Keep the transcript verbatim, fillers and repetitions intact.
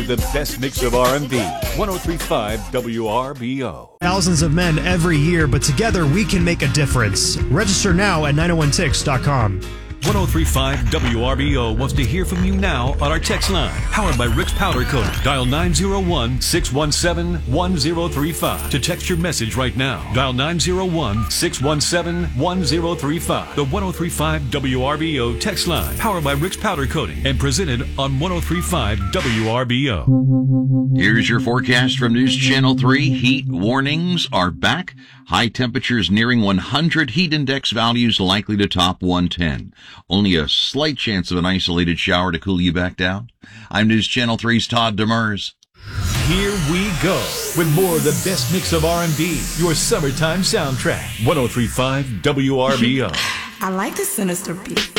The best mix of R and B. one oh three point five W R B O. Thousands of men every year, but together we can make a difference. Register now at nine oh one six dot com. one oh three point five W R B O wants to hear from you now on our text line. Powered by Rick's Powder Coating. Dial nine oh one, six one seven, one oh three five to text your message right now. Dial nine oh one, six one seven, one oh three five. The one oh three point five W R B O text line. Powered by Rick's Powder Coating and presented on one oh three point five W R B O. Here's your forecast from News Channel three. Heat warnings are back. High temperatures nearing one hundred. Heat index values likely to top one ten. Only a slight chance of an isolated shower to cool you back down. I'm News Channel three's Todd Demers. Here we go with more of the best mix of R and B, your summertime soundtrack. one oh three point five W R B O. I like the sinister beat.